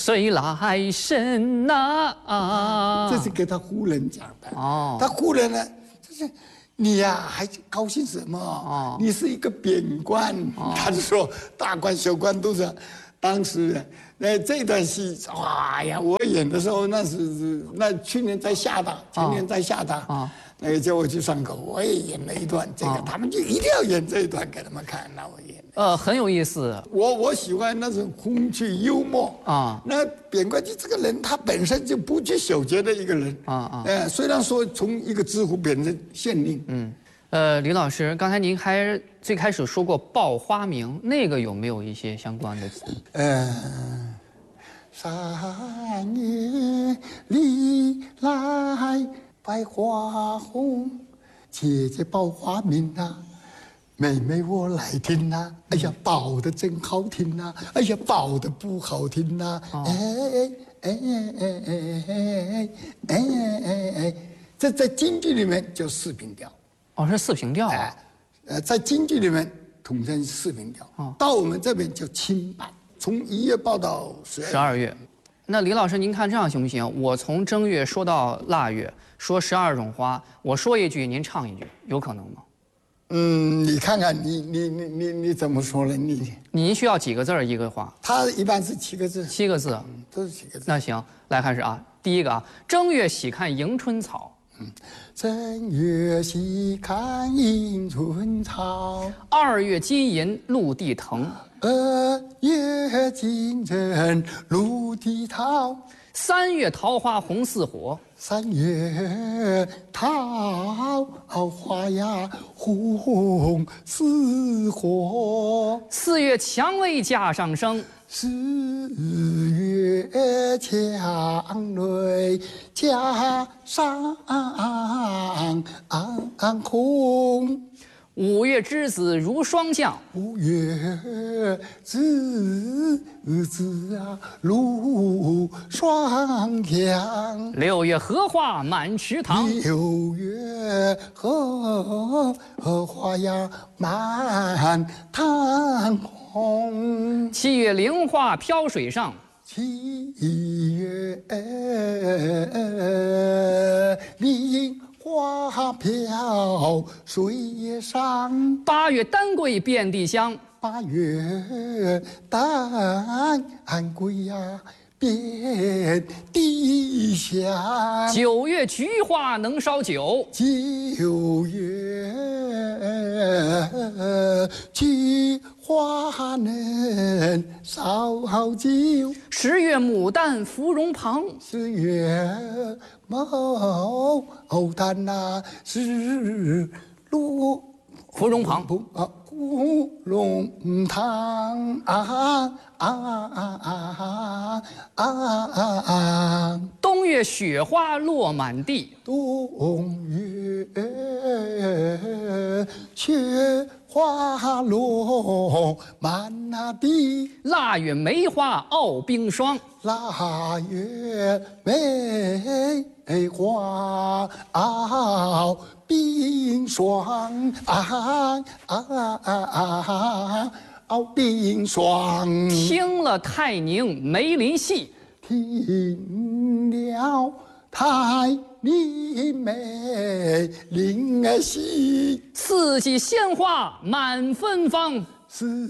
水来深呐。 这是给他夫人讲的。 哦， 他夫人呢，就是你呀、还高兴什么？哦，你是一个贬官。哦、他就说大官小官都是。当时，这段戏，哇呀！我演的时候，那去年在厦大，前年在厦大，那个叫我去上课，我也演了一段这个，他们就一定要演这一段给他们看，那我演。 很有意思。 我喜欢那种风趣幽默啊。那贬官就这个人，他本身就不拘小节的一个人虽然说从一个知府变成县令， 李老师，刚才您还最开始说过报花名，那个有没有一些相关的词？ 三月里来百花红，姐姐报花名啊，妹妹我来听啊，哎呀报的真好听啊，哎呀报的不好听啊，这在京剧里面叫四平调。 哦，是四平调。 在京剧里面统称四平调，到我们这边叫清版，从1月报到12月。 那李老师，您看这样行不行？我从正月说到腊月，说12种花，我说一句，您唱一句，有可能吗？ 你看看你怎么说呢？ 您需要几个字儿一个花？ 它一般是7个字。 7个字， 都是7个字。 那行，来开始啊。第一个啊，正月喜看迎春草。 正月喜看迎春草 ，2月金银陆地腾 ，2月金针陆地桃 ，3月桃花红似火 ，3月桃花呀红似火 ，4月蔷薇架上生 ，4月蔷薇架上空 ，5月之子如霜降 ，5月之子啊如霜降 ，6月荷花满池塘 ，6月荷花呀满塘红 ，7月菱花飘水上 ，7月菱花飘水上 ，8月丹桂遍地香 ，8月丹桂呀遍地香 ，9月菊花能烧酒 ，9月菊花能烧酒 ，10月牡丹芙蓉旁 ，10月牡丹呐是芙蓉旁芙蓉塘冬月雪花落满地， 冬月雪花落满地， 腊月梅花傲冰霜， 腊月梅花傲冰霜傲冰霜。 听了泰宁梅林戏， 听了泰宁梅林戏， 四季鲜花满芬芳， 四